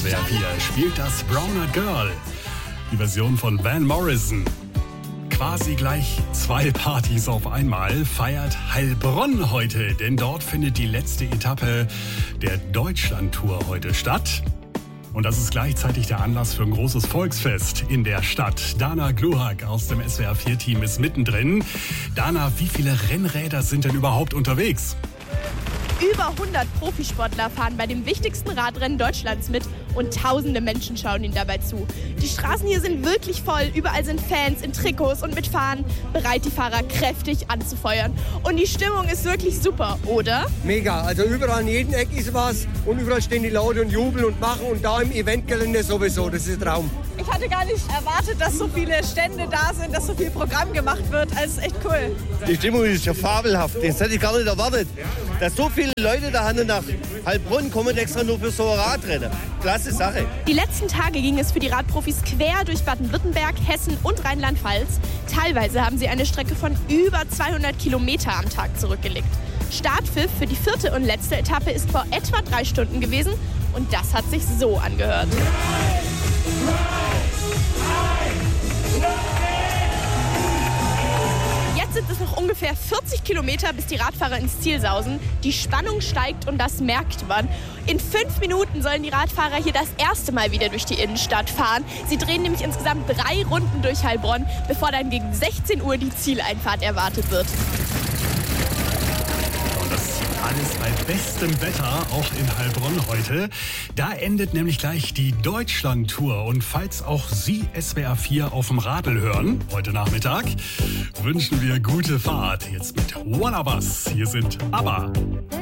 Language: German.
SWR 4 spielt das Browner Girl, die Version von Van Morrison. Quasi gleich 2 Partys auf einmal feiert Heilbronn heute, denn dort findet die letzte Etappe der Deutschlandtour heute statt. Und das ist gleichzeitig der Anlass für ein großes Volksfest in der Stadt. Dana Gluhak aus dem SWR 4-Team ist mittendrin. Dana, wie viele Rennräder sind denn überhaupt unterwegs? Über 100 Profisportler fahren bei dem wichtigsten Radrennen Deutschlands mit und tausende Menschen schauen ihnen dabei zu. Die Straßen hier sind wirklich voll, überall sind Fans in Trikots und mit Fahnen bereit, die Fahrer kräftig anzufeuern. Und die Stimmung ist wirklich super, oder? Mega, also überall an jedem Eck ist was und überall stehen die Leute und jubeln und machen und da im Eventgelände sowieso, das ist ein Traum. Ich hatte gar nicht erwartet, dass so viele Stände da sind, dass so viel Programm gemacht wird, also echt cool. Die Stimmung ist ja fabelhaft, das hätte ich gar nicht erwartet. Dass so viele Leute da nach Heilbronn kommen extra nur für so ein Radrennen. Klasse Sache. Die letzten Tage ging es für die Radprofis quer durch Baden-Württemberg, Hessen und Rheinland-Pfalz. Teilweise haben sie eine Strecke von über 200 Kilometer am Tag zurückgelegt. Startpfiff für die 4. und letzte Etappe ist vor etwa 3 Stunden gewesen und das hat sich so angehört. Jetzt sind es noch ungefähr 40 Kilometer, bis die Radfahrer ins Ziel sausen. Die Spannung steigt und das merkt man. In 5 Minuten sollen die Radfahrer hier das erste Mal wieder durch die Innenstadt fahren. Sie drehen nämlich insgesamt 3 Runden durch Heilbronn, bevor dann gegen 16 Uhr die Zieleinfahrt erwartet wird. Alles bei bestem Wetter, auch in Heilbronn heute. Da endet nämlich gleich die Deutschlandtour. Und falls auch Sie SWR 4 auf dem Radl hören, heute Nachmittag, wünschen wir gute Fahrt. Jetzt mit One of Us. Hier sind ABBA.